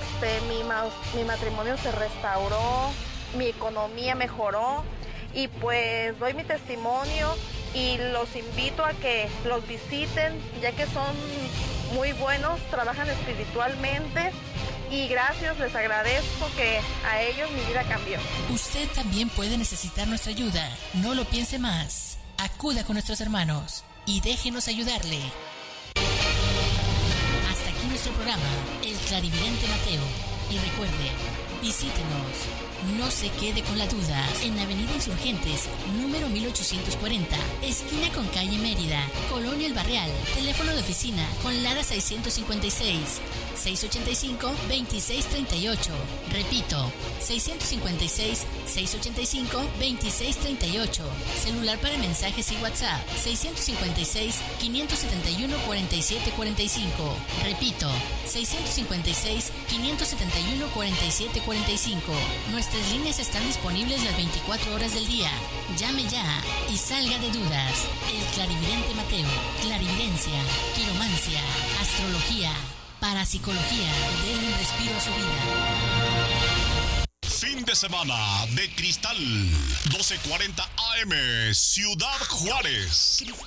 mi matrimonio se restauró, mi economía mejoró y pues doy mi testimonio y los invito a que los visiten, ya que son muy buenos, trabajan espiritualmente y gracias, les agradezco que a ellos mi vida cambió. Usted también puede necesitar nuestra ayuda, no lo piense más. Acuda con nuestros hermanos y déjenos ayudarle. Hasta aquí nuestro programa, El Clarividente Mateo. Y recuerde, visítenos. No se quede con la duda. En Avenida Insurgentes, número 1840, esquina con calle Mérida, Colonia El Barrial. Teléfono de oficina con Lara 656 685 2638. Repito, 656 685 2638. Celular para mensajes y WhatsApp 656 571 4745. Repito, 656 571 4745. Nuestras líneas están disponibles las 24 horas del día. Llame ya y salga de dudas. El Clarividente Mateo. Clarividencia, quiromancia, astrología, parapsicología. Denle un respiro a su vida. Fin de semana de Cristal, 12:40 AM, Ciudad Juárez.